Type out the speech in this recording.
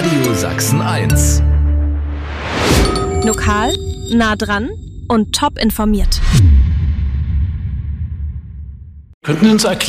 Radio Sachsen 1. Lokal, nah dran und top informiert. Könnten Sie uns erklären,